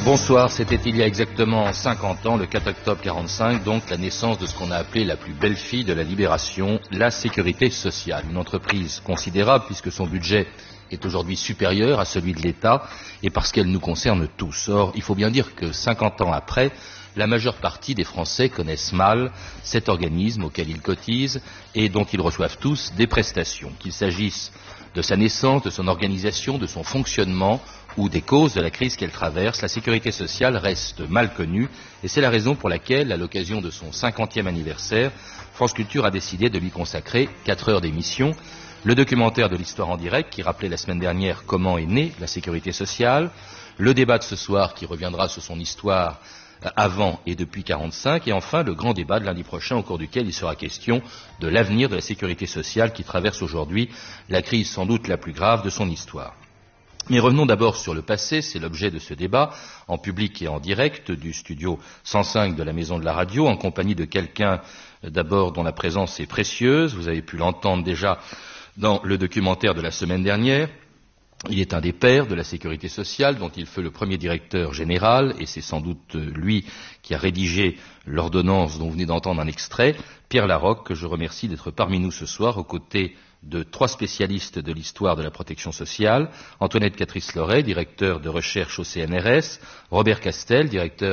Bonsoir, c'était il y a exactement 50 ans, le 4 octobre 45, donc la naissance de ce qu'on a appelé la plus belle fille de la libération, la sécurité sociale. Une entreprise considérable puisque son budget est aujourd'hui supérieur à celui de l'État et parce qu'elle nous concerne tous. Or, il faut bien dire que 50 ans après, la majeure partie des Français connaissent mal cet organisme auquel ils cotisent et dont ils reçoivent tous des prestations, qu'il s'agisse de sa naissance, de son organisation, de son fonctionnement ou des causes de la crise qu'elle traverse. La sécurité sociale reste mal connue et c'est la raison pour laquelle, à l'occasion de son 50e anniversaire, France Culture a décidé de lui consacrer 4 heures d'émission. Le documentaire de l'histoire en direct qui rappelait la semaine dernière comment est née la sécurité sociale, le débat de ce soir qui reviendra sur son histoire avant et depuis 45, et enfin le grand débat de lundi prochain au cours duquel il sera question de l'avenir de la sécurité sociale qui traverse aujourd'hui la crise sans doute la plus grave de son histoire. Mais revenons d'abord sur le passé, c'est l'objet de ce débat, en public et en direct, du studio 105 de la Maison de la Radio, en compagnie de quelqu'un d'abord dont la présence est précieuse, vous avez pu l'entendre déjà dans le documentaire de la semaine dernière. Il est un des pères de la sécurité sociale dont il fut le premier directeur général et c'est sans doute lui qui a rédigé l'ordonnance dont vous venez d'entendre un extrait, Pierre Larocque, que je remercie d'être parmi nous ce soir aux côtés de 3 spécialistes de l'histoire de la protection sociale, Antoinette Catrice-Loret, directeur de recherche au CNRS, Robert Castel, directeur